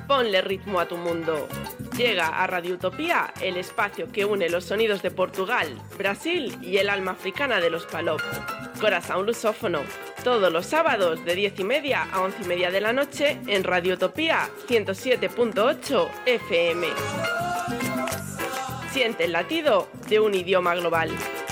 ponle ritmo a tu mundo. Llega a Radio Utopía, el espacio que une los sonidos de Portugal, Brasil y el alma africana de los Palop. Corazón lusófono, todos los sábados de 10:30 a 11:30 de la noche en Radio Utopía 107.8 FM. Siente el latido de un idioma global.